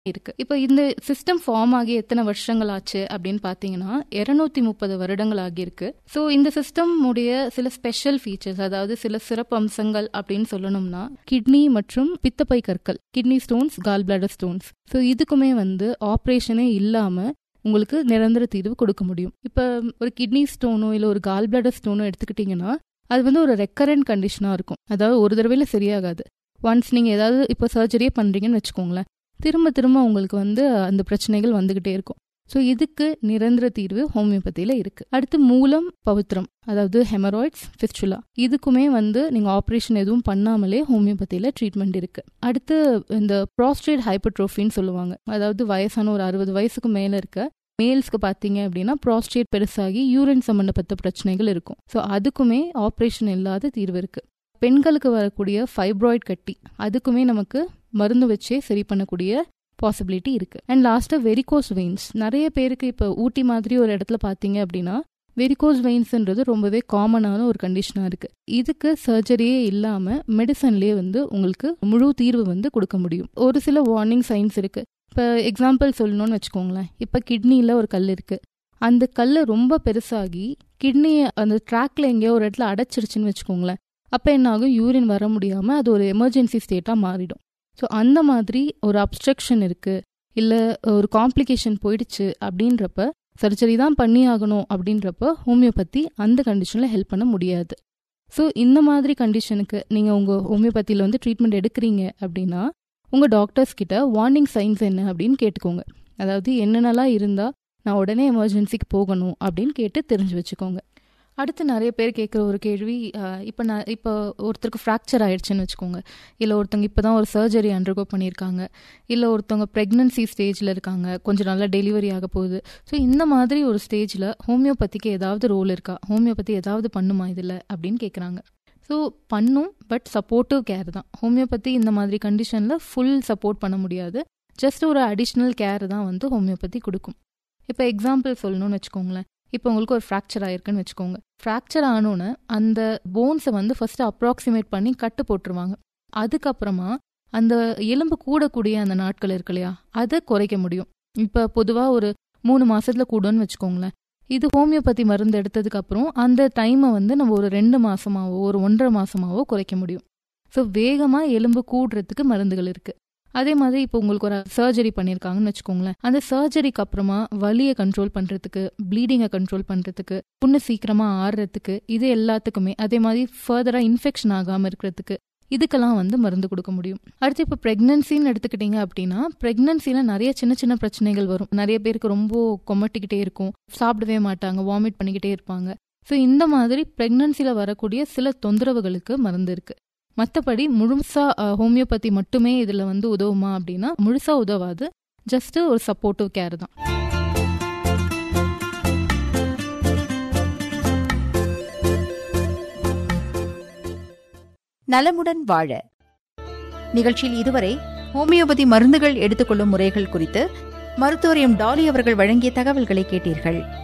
இருக்கு. இப்போ இந்த சிஸ்டம் ஃபார்ம் ஆகி எத்தனை வருஷங்கள் ஆச்சு அப்படின்னு பாத்தீங்கன்னா 230 வருடங்கள் ஆகியிருக்கு. ஸோ இந்த சிஸ்டம் உடைய சில ஸ்பெஷல் ஃபீச்சர்ஸ், அதாவது சில சிறப்பு அம்சங்கள் அப்படின்னு சொல்லணும்னா கிட்னி மற்றும் பித்தப்பை கற்கள், kidney stones, gall bladder stones. So இதுக்குமே ஆப்ரேஷனே இல்லாம உங்களுக்கு நிரந்தர தீர்வு கொடுக்க முடியும். இப்போ ஒரு கிட்னி ஸ்டோனோ இல்லை ஒரு கால் பிளாடர் ஸ்டோனோ எடுத்துக்கிட்டீங்கன்னா அது ஒரு ரெக்கரண்ட் கண்டிஷனாக இருக்கும். அதாவது ஒரு தடவையில சரியாகாது. ஒன்ஸ் நீங்கள் ஏதாவது இப்போ சர்ஜரியே பண்ணுறீங்கன்னு வச்சுக்கோங்களேன், திரும்ப திரும்ப உங்களுக்கு அந்த பிரச்சனைகள் வந்துகிட்டே இருக்கும். ஸோ இதுக்கு நிரந்தர தீர்வு ஹோமியோபதியில இருக்கு. அடுத்து மூலம், பவித்ரம், அதாவது ஹெமராய்ட்ஸ், ஃபிஸ்டுலா, இதுக்குமே நீங்கள் ஆப்ரேஷன் எதுவும் பண்ணாமலே ஹோமியோபதியில ட்ரீட்மெண்ட் இருக்கு. அடுத்து இந்த ப்ராஸ்டேட் ஹைப்பர்ட்ரோஃபின்னு சொல்லுவாங்க. அதாவது வயசான ஒரு 60 வயசுக்கு மேல இருக்க மேல்ஸ்க்கு பார்த்தீங்க அப்படின்னா ப்ராஸ்டேட் பெருசாகி யூரின் சம்பந்தப்பட்ட பிரச்சனைகள் இருக்கும். ஸோ அதுக்குமே ஆப்ரேஷன் இல்லாத தீர்வு இருக்கு. பெண்களுக்கு வரக்கூடிய ஃபைப்ராய்ட் கட்டி, அதுக்குமே நமக்கு மருந்து வச்சே சரி பண்ணக்கூடிய பாசிபிலிட்டி இருக்கு. அண்ட் லாஸ்டா வெரிகோஸ் வெயின்ஸ். நிறைய பேருக்கு இப்போ ஊட்டி மாதிரி ஒரு இடத்துல பார்த்தீங்க அப்படின்னா வெரிகோஸ் வெயின்ஸ்ன்றது ரொம்பவே காமனான ஒரு கண்டிஷனா இருக்கு. இதுக்கு சர்ஜரியே இல்லாம மெடிசன்லயே உங்களுக்கு முழு தீர்வு கொடுக்க முடியும். ஒரு சில வார்னிங் சைன்ஸ் இருக்கு. இப்போ எக்ஸாம்பிள் சொல்லணும்னு வச்சுக்கோங்களேன், இப்போ கிட்னியில் ஒரு கல் இருக்கு. அந்த கல் ரொம்ப பெருசாகி கிட்னியை அந்த ட்ராக்ல எங்கேயோ ஒரு இடத்துல அடைச்சிருச்சுன்னு வச்சுக்கோங்களேன், அப்போ என்ன ஆகும், யூரின் வர முடியாமல் அது ஒரு எமர்ஜென்சி ஸ்டேட்டாக மாறிடும். ஸோ அந்த மாதிரி ஒரு அப்ஸ்ட்ரக்ஷன் இருக்கு, இல்லை ஒரு காம்ப்ளிகேஷன் போயிடுச்சு அப்படின்றப்ப சர்ஜரி தான் பண்ணி ஆகணும் அப்படின்றப்ப ஹோமியோபதி அந்த கண்டிஷனில் ஹெல்ப் பண்ண முடியாது. ஸோ இந்த மாதிரி கண்டிஷனுக்கு நீங்கள் உங்கள் ஹோமியோபதியில் ட்ரீட்மெண்ட் எடுக்கிறீங்க அப்படின்னா உங்கள் டாக்டர்ஸ் கிட்ட வார்னிங் சைன்ஸ் என்ன அப்படின்னு கேட்டுக்கோங்க. அதாவது என்னென்னலாம் இருந்தால் நான் உடனே எமர்ஜென்சிக்கு போகணும் அப்படின்னு கேட்டு தெரிஞ்சு வச்சுக்கோங்க. அடுத்து நிறைய பேர் கேட்குற ஒரு கேள்வி, இப்போ ஒருத்தருக்கு ஃப்ராக்சர் ஆயிடுச்சுன்னு வச்சுக்கோங்க, இல்லை ஒருத்தவங்க இப்போ தான் ஒரு சர்ஜரி அண்டர்கோ பண்ணியிருக்காங்க, இல்லை ஒருத்தவங்க ப்ரெக்னன்சி ஸ்டேஜில் இருக்காங்க, கொஞ்சம் நல்லா டெலிவரி ஆக போகுது. ஸோ இந்த மாதிரி ஒரு ஸ்டேஜில் ஹோமியோபதிக்கு ஏதாவது ரோல் இருக்கா, ஹோமியோபதி ஏதாவது பண்ணுமா இதில் அப்படின்னு கேட்குறாங்க. ஸோ பண்ணும், பட் சப்போர்ட்டிவ் கேர் தான். ஹோமியோபதி இந்த மாதிரி கண்டிஷனில் ஃபுல் சப்போர்ட் பண்ண முடியாது. ஜஸ்ட் ஒரு அடிஷ்னல் கேர் தான் ஹோமியோபதி கொடுக்கும். இப்போ எக்ஸாம்பிள் சொல்லணும்னு வச்சுக்கோங்களேன், இப்போ உங்களுக்கு ஒரு ஃப்ராக்சர் ஆயிருக்குன்னு வச்சுக்கோங்க. ஃப்ராக்சர் ஆனோன்னு அந்த போன்ஸை ஃபர்ஸ்ட் அப்ராக்சிமேட் பண்ணி கட்டு போட்டுருவாங்க. அதுக்கப்புறமா அந்த எலும்பு கூடக்கூடிய அந்த நாட்கள் இருக்கு இல்லையா, அதை குறைக்க முடியும். இப்போ பொதுவாக ஒரு 3 மாசத்துல கூடும்னு வச்சுக்கோங்களேன். இது ஹோமியோபதி மருந்து எடுத்ததுக்கு அப்புறம் அந்த டைமை நம்ம ஒரு 2 மாசமாவோ ஒரு 1.5 மாசமாவோ குறைக்க முடியும். ஸோ வேகமாக எலும்பு கூடுறதுக்கு மருந்துகள் இருக்கு. அதே மாதிரி இப்போ உங்களுக்கு ஒரு சர்ஜரி பண்ணியிருக்காங்கன்னு வச்சுக்கோங்களேன், அந்த சர்ஜரிக்கு அப்புறமா வலியை கண்ட்ரோல் பண்ணுறதுக்கு, ப்ளீடிங்கை கண்ட்ரோல் பண்ணுறதுக்கு, புண்ணு சீக்கிரமாக ஆறுறதுக்கு, இது எல்லாத்துக்குமே, அதே மாதிரி ஃபர்தராக இன்ஃபெக்ஷன் ஆகாமல் இருக்கிறதுக்கு, இதுக்கெல்லாம் மருந்து கொடுக்க முடியும். அடுத்து இப்போ ப்ரெக்னன்சின்னு எடுத்துக்கிட்டீங்க அப்படின்னா, ப்ரெக்னன்சியில் நிறைய சின்ன சின்ன பிரச்சனைகள் வரும். நிறைய பேருக்கு ரொம்ப கொமட்டிக்கிட்டே இருக்கும், சாப்பிடவே மாட்டாங்க, வாமிட் பண்ணிக்கிட்டே இருப்பாங்க. ஸோ இந்த மாதிரி ப்ரெக்னன்சியில் வரக்கூடிய சில தொந்தரவுகளுக்கு மருந்து இருக்கு. மற்றபடி முழுசா ஹோமியோபதி மட்டுமே இதில் உதவுமா அப்படின்னா முழுசா உதவாது. ஜஸ்ட் ஒரு சப்போர்ட்டிவ் கேர் தான். நலமுடன் வாழ நிகழ்ச்சியில் இதுவரை ஹோமியோபதி மருந்துகள் எடுத்துக்கொள்ளும் முறைகள் குறித்து மருத்துவர் எம் டாலி அவர்கள் வழங்கிய தகவல்களை கேட்டீர்கள்.